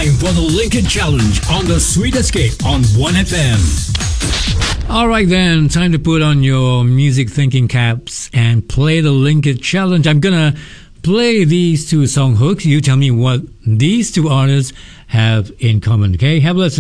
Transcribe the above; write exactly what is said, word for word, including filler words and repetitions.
time for the Linkage Challenge on the Sweet Escape on one F M. Alright then, time to put on your music thinking caps and play the Linkage Challenge. I'm gonna play these two song hooks. You tell me what these two artists have in common, okay? Have a listen.